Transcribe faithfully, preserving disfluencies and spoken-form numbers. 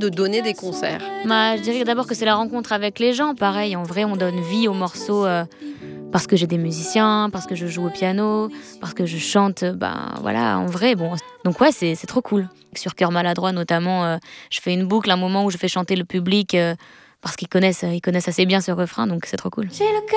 de donner des concerts? Bah, je dirais d'abord que c'est la rencontre avec les gens. Pareil, en vrai, on donne vie aux morceaux euh, parce que j'ai des musiciens, parce que je joue au piano, parce que je chante, ben voilà, en vrai. Bon, donc ouais, c'est, c'est trop cool. Sur Cœur maladroit, notamment, euh, je fais une boucle, un moment où je fais chanter le public euh, parce qu'ils connaissent, ils connaissent assez bien ce refrain, donc c'est trop cool.